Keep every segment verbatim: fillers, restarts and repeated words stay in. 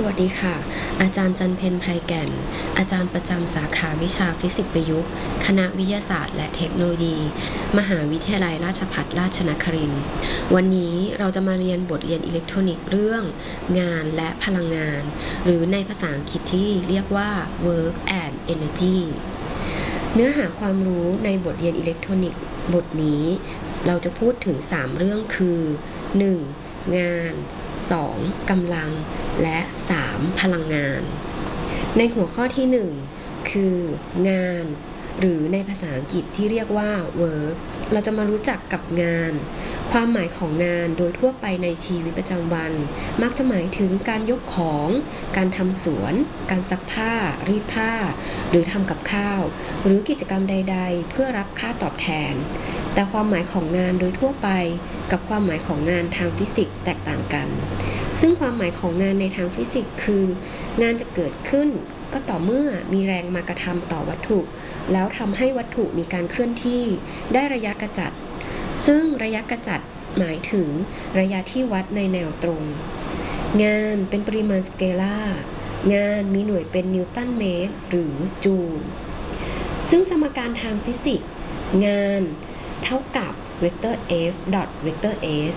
วัสดีค่ะอาจารย์จันเพ็ญไพรแก่นอาจารย์ประจำสาขาวิชาฟิสิกส์ประยุกต์คณะวิทยาศาสตร์และเทคโนโลยี มหาวิทยาลัยราชภัฏราชนครินทร์วันนี้เราจะมาเรียนบทเรียนอิเล็กทรอนิกส์เรื่องงานและพลังงานหรือในภาษาอังกฤษที่เรียกว่า work and energy เนื้อหาความรู้ในบทเรียนอิเล็กทรอนิกส์บทนี้เราจะพูดถึงสามเรื่องคือ หนึ่ง งานสอง กำลังและสาม พลังงาน ในหัวข้อที่หนึ่งคืองานหรือในภาษาอังกฤษที่เรียกว่า work เราจะมารู้จักกับงานความหมายของงานโดยทั่วไปในชีวิตประจำวันมักจะหมายถึงการยกของการทำสวนการซักผ้ารีดผ้าหรือทำกับข้าวหรือกิจกรรมใดๆเพื่อรับค่าตอบแทนแต่ความหมายของงานโดยทั่วไปกับความหมายของงานทางฟิสิกส์แตกต่างกันซึ่งความหมายของงานในทางฟิสิกส์คืองานจะเกิดขึ้นก็ต่อเมื่อมีแรงมากระทำต่อวัตถุแล้วทำให้วัตถุมีการเคลื่อนที่ได้ระยะกระจัดซึ่งระยะกระจัดหมายถึงระยะที่วัดในแนวตรงงานเป็นปริมาณสเกลาร์งานมีหน่วยเป็นนิวตันเมตรหรือจูลซึ่งสมการทางฟิสิกส์งานเท่ากับเวกเตอร์ F ดอทเวกเตอร์ S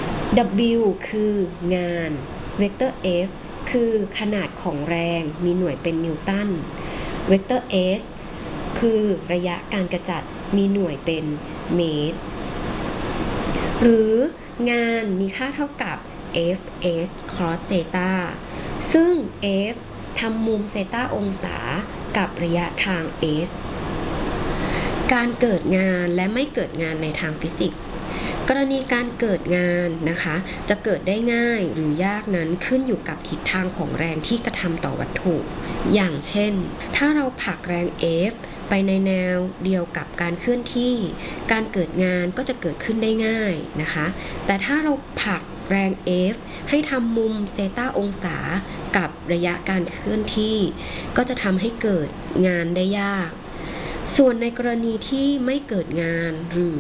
W คืองานเวกเตอร์ F คือขนาดของแรงมีหน่วยเป็นนิวตันเวกเตอร์ S คือระยะการกระจัดมีหน่วยเป็นเมตรหรืองานมีค่าเท่ากับ F S cos เซตาซึ่ง F ทำมุมเซตาองศากับระยะทาง S การเกิดงานและไม่เกิดงานในทางฟิสิกส์กรณีการเกิดงานนะคะจะเกิดได้ง่ายหรือยากนั้นขึ้นอยู่กับทิศทางของแรงที่กระทำต่อวัตถุอย่างเช่นถ้าเราผลักแรง F ไปในแนวเดียวกับการเคลื่อนที่การเกิดงานก็จะเกิดขึ้นได้ง่ายนะคะแต่ถ้าเราผลักแรง F ให้ทำมุมเซตาองศากับระยะการเคลื่อนที่ก็จะทำให้เกิดงานได้ยากส่วนในกรณีที่ไม่เกิดงานหรือ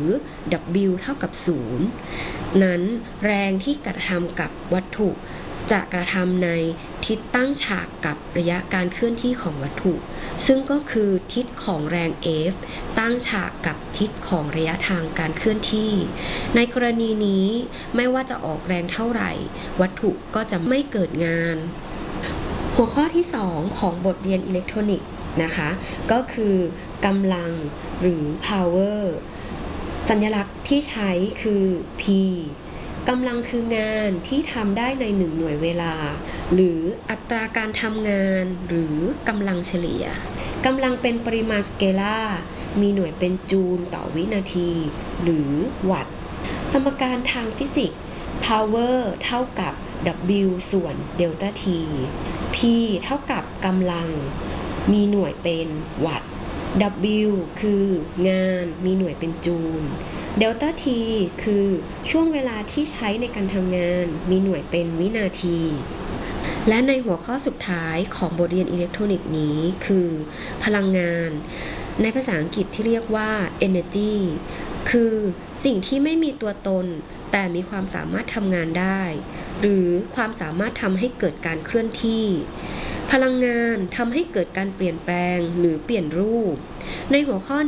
W เท่ากับศูนย์นั้นแรงที่กระทำกับวัตถุจะกระทำในทิศตั้งฉากกับระยะการเคลื่อนที่ของวัตถุซึ่งก็คือทิศของแรง F ตั้งฉากกับทิศของระยะทางการเคลื่อนที่ในกรณีนี้ไม่ว่าจะออกแรงเท่าไหร่วัตถุก็จะไม่เกิดงานหัวข้อที่สองของบทเรียนอิเล็กทรอนิกส์นะคะก็คือกำลังหรือ power สัญลักษณ์ที่ใช้คือ P กำลังคืองานที่ทำได้ในหนึ่งหน่วยเวลาหรืออัตราการทำงานหรือกำลังเฉลี่ยกำลังเป็นปริมาณสเกลาร์มีหน่วยเป็นจูลต่อวินาทีหรือวัตต์สมการทางฟิสิกส์ power เท่ากับ W ส่วนเดลต้า T P เท่ากับกำลังมีหน่วยเป็นวัตต์ W คืองานมีหน่วยเป็นจูลเดลต้า T คือช่วงเวลาที่ใช้ในการทำงานมีหน่วยเป็นวินาทีและในหัวข้อสุดท้ายของบทเรียนอิเล็กทรอนิกส์นี้คือพลังงานในภาษาอังกฤษที่เรียกว่า energy คือสิ่งที่ไม่มีตัวตนแต่มีความสามารถทำงานได้หรือความสามารถทำให้เกิดการเคลื่อนที่พลังงานทำให้เกิดการเปลี่ยนแปลงหรือเปลี่ยนรูปในหัวข้อ